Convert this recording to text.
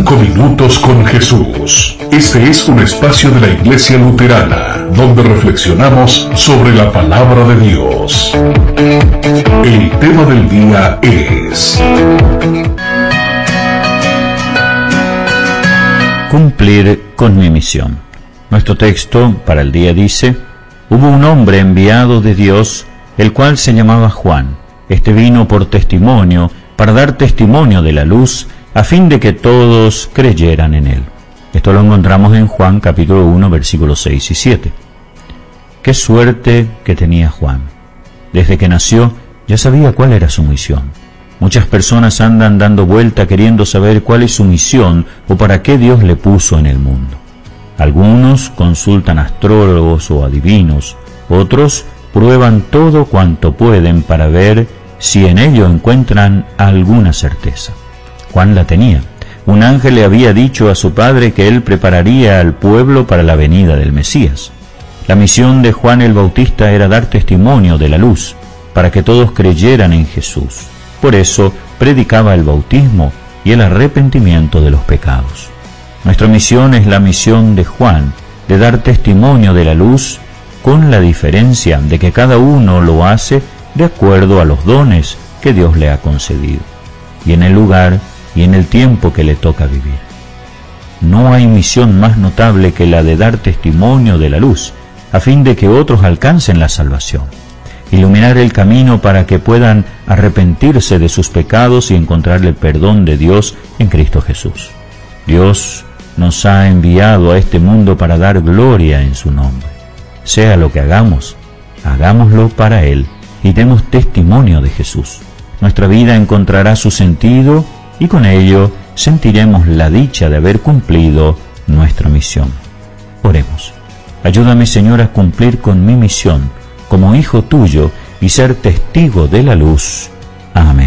Minutos con Jesús. Este es un espacio de la Iglesia Luterana, donde reflexionamos sobre la palabra de Dios. El tema del día es cumplir con mi misión. Nuestro texto para el día dice: hubo un hombre enviado de Dios, el cual se llamaba Juan. Este vino por testimonio, para dar testimonio de la luz, a fin de que todos creyeran en él. Esto lo encontramos en Juan capítulo 1, versículos 6 y 7. Qué suerte que tenía Juan. Desde que nació ya sabía cuál era su misión. Muchas personas andan dando vuelta queriendo saber cuál es su misión o para qué Dios le puso en el mundo. Algunos consultan astrólogos o adivinos, otros prueban todo cuanto pueden para ver si en ello encuentran alguna certeza. Juan la tenía. Un ángel le había dicho a su padre que él prepararía al pueblo para la venida del Mesías. La misión de Juan el Bautista era dar testimonio de la luz, para que todos creyeran en Jesús. Por eso predicaba el bautismo y el arrepentimiento de los pecados. Nuestra misión es la misión de Juan, de dar testimonio de la luz, con la diferencia de que cada uno lo hace de acuerdo a los dones que Dios le ha concedido, y en el lugar y en el tiempo que le toca vivir. No hay misión más notable que la de dar testimonio de la luz, a fin de que otros alcancen la salvación, iluminar el camino para que puedan arrepentirse de sus pecados y encontrar el perdón de Dios en Cristo Jesús. Dios nos ha enviado a este mundo para dar gloria en su nombre. Sea lo que hagamos, hagámoslo para Él y demos testimonio de Jesús. Nuestra vida encontrará su sentido y con ello sentiremos la dicha de haber cumplido nuestra misión. Oremos. Ayúdame, Señor, a cumplir con mi misión como hijo tuyo y ser testigo de la luz. Amén.